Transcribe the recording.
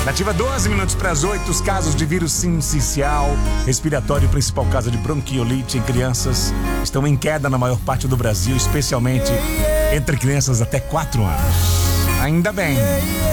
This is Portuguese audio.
Nativa 12 minutos para as 8, os casos de vírus sincicial respiratório, principal causa de bronquiolite em crianças, estão em queda na maior parte do Brasil, especialmente entre crianças até 4 anos. Ainda bem.